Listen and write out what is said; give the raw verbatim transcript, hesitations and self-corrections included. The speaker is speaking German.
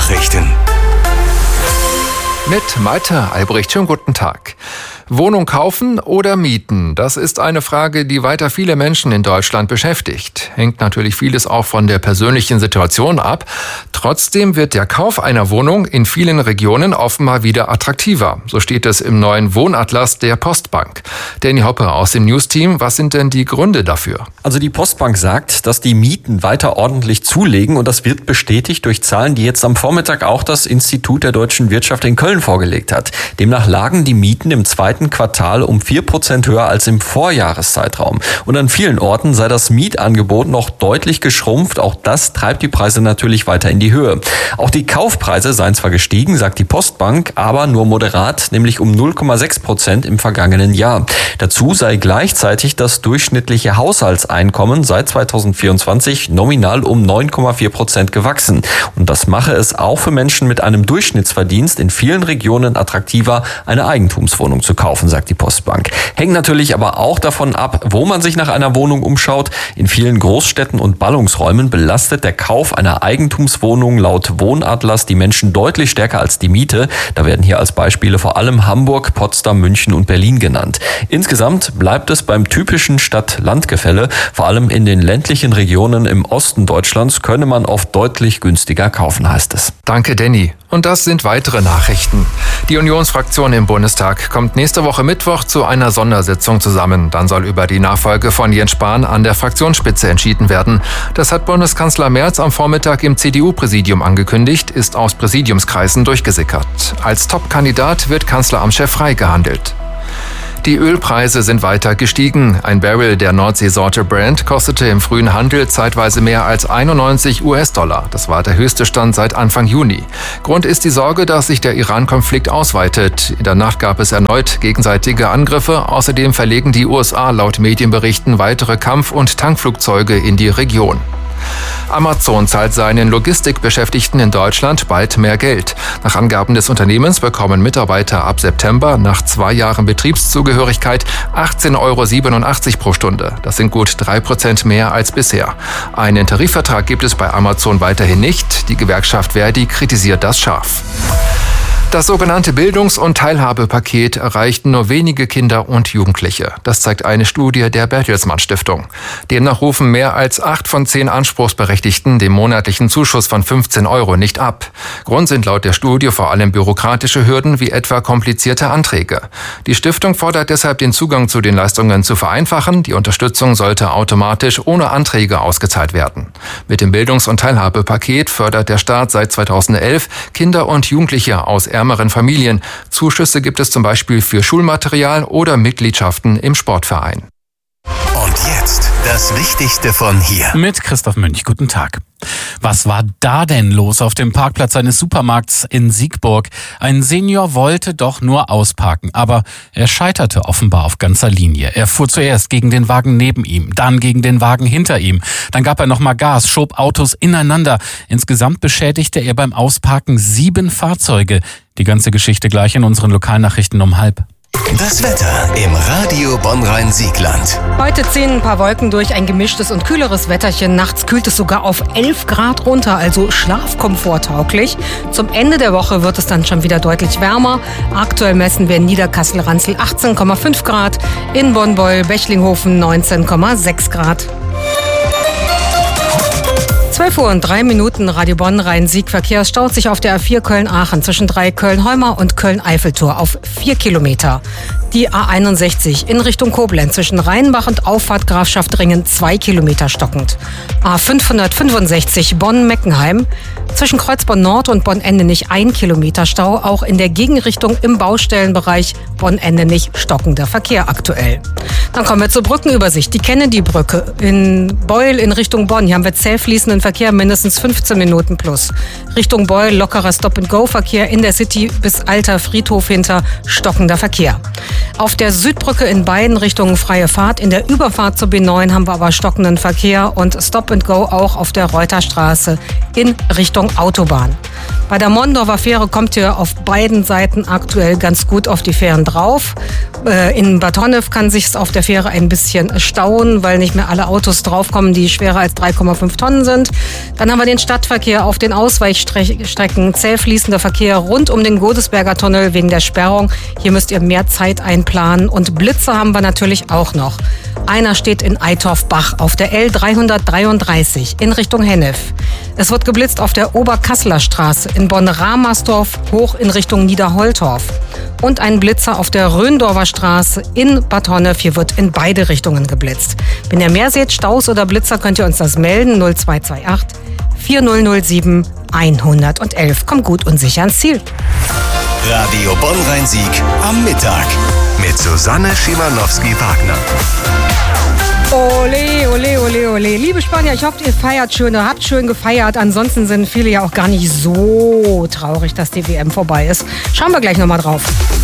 Nachrichten. Mit Malte Albrecht. Schönen guten Tag. Wohnung kaufen oder mieten? Das ist eine Frage, die weiter viele Menschen in Deutschland beschäftigt. Hängt natürlich vieles auch von der persönlichen Situation ab. Trotzdem wird der Kauf einer Wohnung in vielen Regionen offenbar wieder attraktiver. So steht es im neuen Wohnatlas der Postbank. Danny Hoppe aus dem News-Team. Was sind denn die Gründe dafür? Also die Postbank sagt, dass die Mieten weiter ordentlich zulegen, und das wird bestätigt durch Zahlen, die jetzt am Vormittag auch das Institut der deutschen Wirtschaft in Köln vorgelegt hat. Demnach lagen die Mieten im zweiten Quartal um vier Prozent höher als im Vorjahreszeitraum. Und an vielen Orten sei das Mietangebot noch deutlich geschrumpft. Auch das treibt die Preise natürlich weiter in die Höhe. Auch die Kaufpreise seien zwar gestiegen, sagt die Postbank, aber nur moderat, nämlich um null Komma sechs Prozent im vergangenen Jahr. Dazu sei gleichzeitig das durchschnittliche Haushaltseinkommen seit zweitausendvierundzwanzig nominal um neun Komma vier Prozent gewachsen. Und das mache es auch für Menschen mit einem Durchschnittsverdienst in vielen Regionen attraktiver, eine Eigentumswohnung zu kaufen, sagt die Postbank. Hängt natürlich aber auch davon ab, wo man sich nach einer Wohnung umschaut. In vielen Großstädten und Ballungsräumen belastet der Kauf einer Eigentumswohnung laut Wohnatlas die Menschen deutlich stärker als die Miete. Da werden hier als Beispiele vor allem Hamburg, Potsdam, München und Berlin genannt. Insgesamt bleibt es beim typischen Stadt-Land-Gefälle. Vor allem in den ländlichen Regionen im Osten Deutschlands könne man oft deutlich günstiger kaufen, heißt es. Danke, Danny. Und das sind weitere Nachrichten. Die Unionsfraktion im Bundestag kommt nächste Woche Mittwoch zu einer Sondersitzung zusammen. Dann soll über die Nachfolge von Jens Spahn an der Fraktionsspitze entschieden werden. Das hat Bundeskanzler Merz am Vormittag im C D U-Präsidium angekündigt, ist aus Präsidiumskreisen durchgesickert. Als Top-Kandidat wird Kanzleramtschef Frey gehandelt. Die Ölpreise sind weiter gestiegen. Ein Barrel der Nordseesorte Brent kostete im frühen Handel zeitweise mehr als einundneunzig US-Dollar. Das war der höchste Stand seit Anfang Juni. Grund ist die Sorge, dass sich der Iran-Konflikt ausweitet. In der Nacht gab es erneut gegenseitige Angriffe. Außerdem verlegen die U S A laut Medienberichten weitere Kampf- und Tankflugzeuge in die Region. Amazon zahlt seinen Logistikbeschäftigten in Deutschland bald mehr Geld. Nach Angaben des Unternehmens bekommen Mitarbeiter ab September nach zwei Jahren Betriebszugehörigkeit achtzehn Euro siebenundachtzig pro Stunde. Das sind gut drei Prozent mehr als bisher. Einen Tarifvertrag gibt es bei Amazon weiterhin nicht. Die Gewerkschaft Verdi kritisiert das scharf. Das sogenannte Bildungs- und Teilhabepaket erreicht nur wenige Kinder und Jugendliche. Das zeigt eine Studie der Bertelsmann Stiftung. Demnach rufen mehr als acht von zehn Anspruchsberechtigten den monatlichen Zuschuss von fünfzehn Euro nicht ab. Grund sind laut der Studie vor allem bürokratische Hürden wie etwa komplizierte Anträge. Die Stiftung fordert deshalb, den Zugang zu den Leistungen zu vereinfachen. Die Unterstützung sollte automatisch ohne Anträge ausgezahlt werden. Mit dem Bildungs- und Teilhabepaket fördert der Staat seit zweitausendelf Kinder und Jugendliche aus ärmeren Familien. Zuschüsse gibt es zum Beispiel für Schulmaterial oder Mitgliedschaften im Sportverein. Und jetzt das Wichtigste von hier. Mit Christoph Münch. Guten Tag. Was war da denn los auf dem Parkplatz eines Supermarkts in Siegburg? Ein Senior wollte doch nur ausparken, aber er scheiterte offenbar auf ganzer Linie. Er fuhr zuerst gegen den Wagen neben ihm, dann gegen den Wagen hinter ihm. Dann gab er nochmal Gas, schob Autos ineinander. Insgesamt beschädigte er beim Ausparken sieben Fahrzeuge. Die ganze Geschichte gleich in unseren Lokalnachrichten um halb. Das Wetter im Radio Bonn-Rhein-Siegland. Heute ziehen ein paar Wolken durch, ein gemischtes und kühleres Wetterchen. Nachts kühlt es sogar auf elf Grad runter, also schlafkomforttauglich. Zum Ende der Woche wird es dann schon wieder deutlich wärmer. Aktuell messen wir in Niederkassel-Ranzel achtzehn Komma fünf Grad, in Bonn-Beul-Bechlinghofen neunzehn Komma sechs Grad. zwölf Uhr und drei Minuten, Radio Bonn-Rhein-Sieg-Verkehr staut sich auf der A vier Köln-Aachen zwischen drei Köln-Holmer und Köln-Eiffeltor auf vier Kilometer. Die A einundsechzig in Richtung Koblenz zwischen Rheinbach und Auffahrt Grafschaft-Ringen zwei Kilometer stockend. A fünfhundertfünfundsechzig Bonn-Meckenheim zwischen Kreuzborn-Nord und Bonn-Endenich ein Kilometer Stau. Auch in der Gegenrichtung im Baustellenbereich Bonn-Endenich stockender Verkehr aktuell. Dann kommen wir zur Brückenübersicht. Die Kennedy-Brücke in Beul in Richtung Bonn. Hier haben wir zäh fließenden Verkehr, mindestens fünfzehn Minuten plus. Richtung Beul lockerer Stop-and-Go-Verkehr, in der City bis Alter Friedhof hinter stockender Verkehr. Auf der Südbrücke in beiden Richtungen freie Fahrt. In der Überfahrt zur B neun haben wir aber stockenden Verkehr und Stop-and-Go auch auf der Reuterstraße in Richtung Autobahn. Bei der Mondorfer Fähre kommt ihr auf beiden Seiten aktuell ganz gut auf die Fähren drauf. In Bad Honnef kann sich auf der Fähre ein bisschen stauen, weil nicht mehr alle Autos draufkommen, die schwerer als drei Komma fünf Tonnen sind. Dann haben wir den Stadtverkehr auf den Ausweichstrecken, zäh fließender Verkehr rund um den Godesberger Tunnel wegen der Sperrung. Hier müsst ihr mehr Zeit einplanen. Und Blitze haben wir natürlich auch noch. Einer steht in Eitorf-Bach auf der L dreihundertdreiunddreißig in Richtung Hennef. Es wird geblitzt auf der Oberkasseler Straße in Bonn-Ramersdorf hoch in Richtung Niederholtorf. Und ein Blitzer auf der Röndorfer Straße in Bad Honnef. Hier wird in beide Richtungen geblitzt. Wenn ihr mehr seht, Staus oder Blitzer, könnt ihr uns das melden. null zwei zwei acht vier null null sieben eins eins eins. Kommt gut und sicher ans Ziel. Radio Bonn-Rhein-Sieg am Mittag mit Susanne Schimanowski-Wagner. Ole, ole, ole, ole. Liebe Spanier, ich hoffe, ihr feiert schön oder habt schön gefeiert. Ansonsten sind viele ja auch gar nicht so traurig, dass die W M vorbei ist. Schauen wir gleich nochmal drauf.